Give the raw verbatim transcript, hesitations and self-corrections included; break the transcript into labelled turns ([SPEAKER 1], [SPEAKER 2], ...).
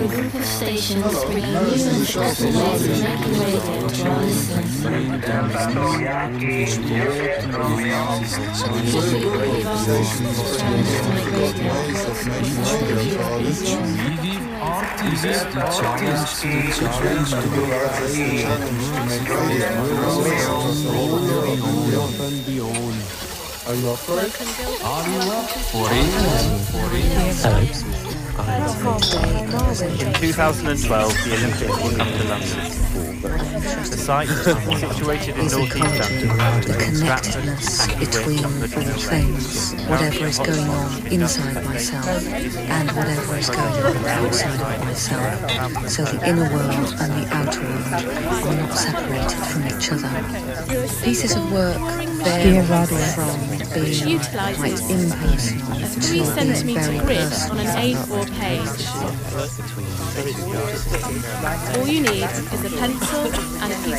[SPEAKER 1] a group of stations bringing new and successful ways of making radio to our listeners.
[SPEAKER 2] Are you up for it?
[SPEAKER 3] Are you up for it?
[SPEAKER 4] Hello.
[SPEAKER 5] In two thousand twelve, the Olympics will come to London. The site, situated in north east London,
[SPEAKER 6] The connectedness between all things, whatever is going on inside myself and whatever is going on outside of myself. So the inner world and the outer world are not separated from each other. Pieces of work vary from being quite impersonal
[SPEAKER 7] a three
[SPEAKER 6] to being
[SPEAKER 7] centimetre
[SPEAKER 6] very
[SPEAKER 7] grid
[SPEAKER 6] personal.
[SPEAKER 7] on an A four page. All you need is a pencil and a piece